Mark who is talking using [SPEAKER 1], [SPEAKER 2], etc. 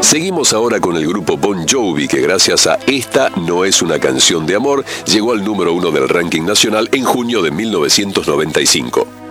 [SPEAKER 1] Seguimos ahora con el grupo Bon Jovi, que gracias a Esta no es una canción de amor, llegó al número 1 del ranking nacional en junio de 1995.